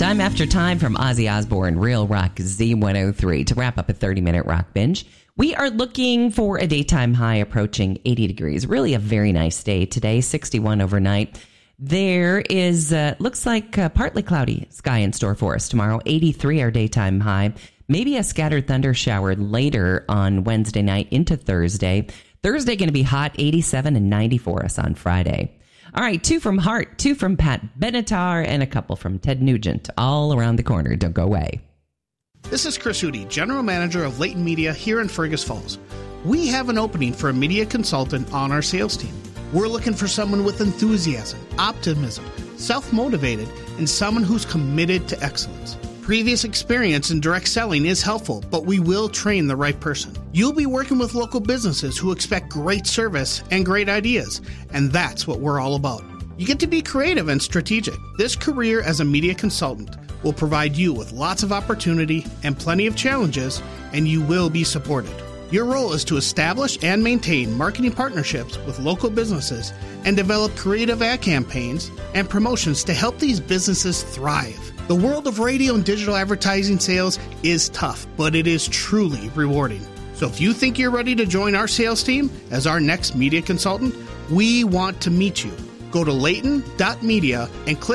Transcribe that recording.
Time after time from Ozzy Osbourne, Real Rock Z103. To wrap up a 30-minute rock binge, we are looking for a daytime high approaching 80 degrees. Really a very nice day today, 61 overnight. There is, looks like partly cloudy sky in store for us tomorrow. 83 our daytime high. Maybe a scattered thunder shower later on Wednesday night into Thursday. Thursday going to be hot, 87 and 90 for us on Friday. All right, 2 from Hart, 2 from Pat Benatar, and a couple from Ted Nugent. All around the corner. Don't go away. This is Chris Hootie, General Manager of Leighton Media here in Fergus Falls. We have an opening for a media consultant on our sales team. We're looking for someone with enthusiasm, optimism, self-motivated, and someone who's committed to excellence. Previous experience in direct selling is helpful, but we will train the right person. You'll be working with local businesses who expect great service and great ideas, and that's what we're all about. You get to be creative and strategic. This career as a media consultant will provide you with lots of opportunity and plenty of challenges, and you will be supported. Your role is to establish and maintain marketing partnerships with local businesses and develop creative ad campaigns and promotions to help these businesses thrive. The world of radio and digital advertising sales is tough, but it is truly rewarding. So if you think you're ready to join our sales team as our next media consultant, we want to meet you. Go to Leighton.media and click